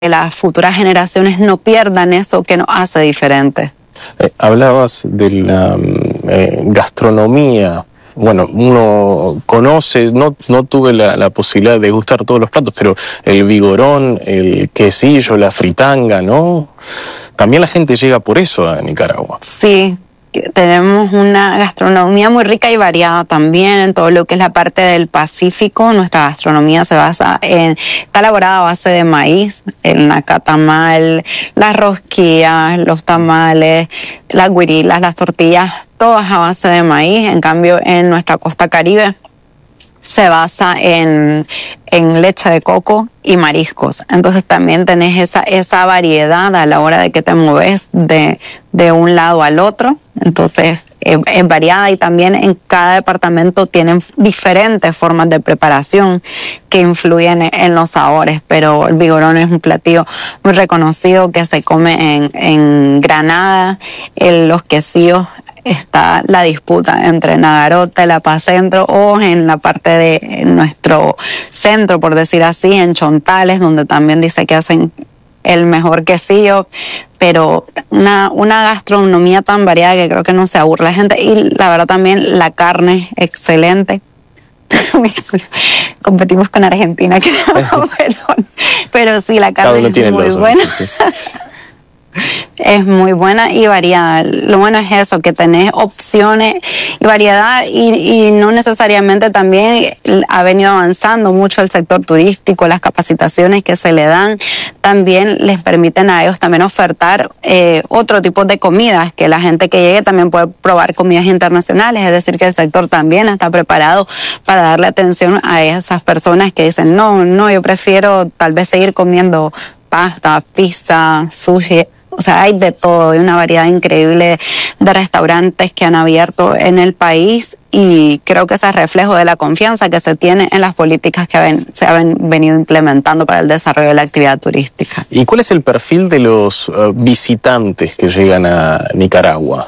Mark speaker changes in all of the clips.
Speaker 1: que las futuras generaciones no pierdan eso que nos hace diferentes.
Speaker 2: Hablabas de la gastronomía. Bueno, uno conoce, no tuve la posibilidad de degustar todos los platos, pero el vigorón, el quesillo, la fritanga, ¿no? También la gente llega por eso a Nicaragua.
Speaker 1: Sí, tenemos una gastronomía muy rica y variada también en todo lo que es la parte del Pacífico. Nuestra gastronomía está elaborada a base de maíz, el nacatamal, las rosquillas, los tamales, las guirilas, las tortillas, todas a base de maíz. En cambio, en nuestra costa caribe se basa en leche de coco y mariscos. Entonces también tenés esa variedad a la hora de que te mueves de un lado al otro. Entonces es variada, y también en cada departamento tienen diferentes formas de preparación que influyen en los sabores. Pero el vigorón es un platillo muy reconocido que se come en Granada. Los quesillos, está la disputa entre Nagarote, La Paz Centro, o en la parte de nuestro centro, por decir así, en Chontales, donde también dice que hacen el mejor quesillo. Pero una gastronomía tan variada que creo que no se aburre la gente. Y la verdad también la carne excelente. Competimos con Argentina, creo, pero sí, la carne es muy buena. Sí. Es muy buena y variada. Lo bueno es eso, que tenés opciones y variedad, y no necesariamente también ha venido avanzando mucho el sector turístico. Las capacitaciones que se le dan también les permiten a ellos también ofertar otro tipo de comidas, que la gente que llegue también puede probar comidas internacionales. Es decir, que el sector también está preparado para darle atención a esas personas que dicen no, yo prefiero tal vez seguir comiendo pasta, pizza, sushi. O sea, hay de todo, hay una variedad increíble de restaurantes que han abierto en el país, y creo que ese es reflejo de la confianza que se tiene en las políticas que se han venido implementando para el desarrollo de la actividad turística.
Speaker 2: ¿Y cuál es el perfil de los visitantes que llegan a Nicaragua?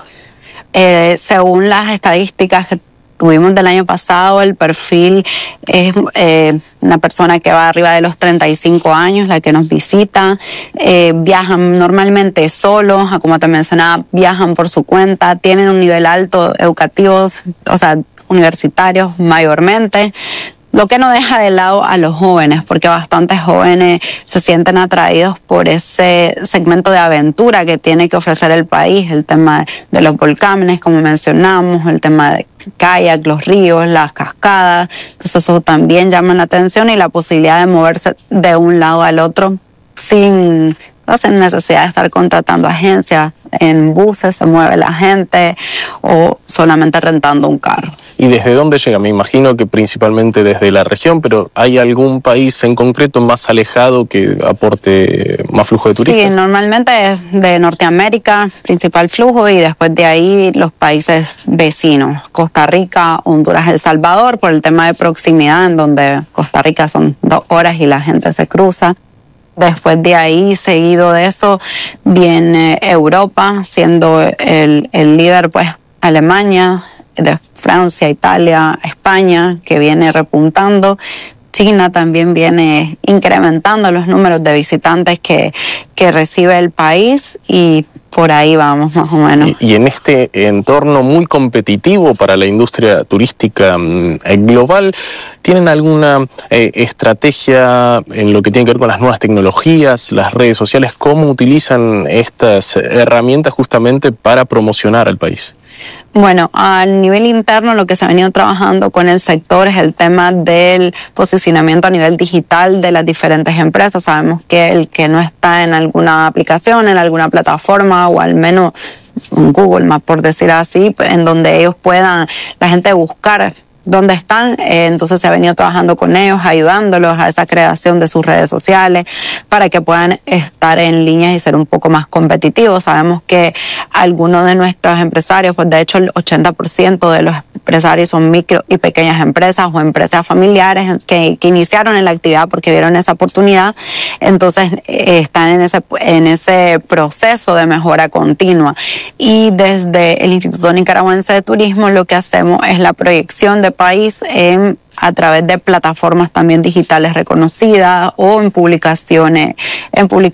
Speaker 1: Según las estadísticas que tuvimos del año pasado, el perfil es una persona que va arriba de los 35 años, la que nos visita. Viajan normalmente solos, como te mencionaba, viajan por su cuenta, tienen un nivel alto educativo, o sea, universitarios mayormente. Lo que no deja de lado a los jóvenes, porque bastantes jóvenes se sienten atraídos por ese segmento de aventura que tiene que ofrecer el país, el tema de los volcanes, como mencionamos, el tema de kayak, los ríos, las cascadas. Entonces eso también llama la atención, y la posibilidad de moverse de un lado al otro sin necesidad de estar contratando agencias. En buses se mueve la gente, o solamente rentando un carro.
Speaker 2: ¿Y desde dónde llega? Me imagino que principalmente desde la región, pero ¿hay algún país en concreto más alejado que aporte más flujo de turistas?
Speaker 1: Sí, normalmente es de Norteamérica, principal flujo, y después de ahí los países vecinos, Costa Rica, Honduras, El Salvador, por el tema de proximidad, en donde Costa Rica son 2 horas y la gente se cruza. Después de ahí, seguido de eso, viene Europa, siendo el líder, pues, Alemania, de Francia, Italia, España, que viene repuntando. China también viene incrementando los números de visitantes que recibe el país, y por ahí vamos más o menos.
Speaker 2: Y en este entorno muy competitivo para la industria turística global, ¿tienen alguna estrategia en lo que tiene que ver con las nuevas tecnologías, las redes sociales? ¿Cómo utilizan estas herramientas justamente para promocionar al país?
Speaker 1: Bueno, a nivel interno lo que se ha venido trabajando con el sector es el tema del posicionamiento a nivel digital de las diferentes empresas. Sabemos que el que no está en alguna aplicación, en alguna plataforma, o al menos en Google Maps, por decir así, pues, en donde ellos puedan, la gente, buscar dónde están. Entonces se ha venido trabajando con ellos, ayudándolos a esa creación de sus redes sociales para que puedan estar en línea y ser un poco más competitivos. Sabemos que algunos de nuestros empresarios, pues de hecho el 80% de los empresarios son micro y pequeñas empresas o empresas familiares que iniciaron en la actividad porque vieron esa oportunidad. Entonces están en ese proceso de mejora continua. Y desde el Instituto Nicaragüense de Turismo lo que hacemos es la proyección de país a través de plataformas también digitales reconocidas o en publicaciones